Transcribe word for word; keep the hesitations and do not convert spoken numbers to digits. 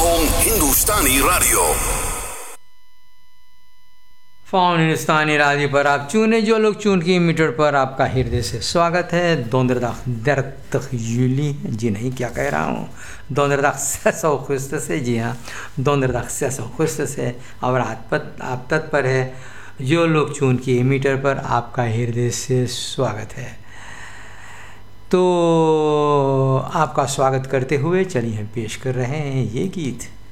फाउम हिंदुस्तानी radio. Faun हिंदुस्तानी राजी पर आप चुने जो लोग चुन की मीटर पर आपका हृदय से स्वागत है। दोंदरदाख दर्द यूली जी नहीं क्या कह रहा हूँ, दोंदरदाख सौ खुस्त से, जी हाँ दोंदरदाख सौ खुस्त से। और आप तत्पर है जो लोग चुन की मीटर पर आपका हृदय से स्वागत है। तो आपका स्वागत करते हुए चलिए हम पेश कर रहे हैं ये गीत।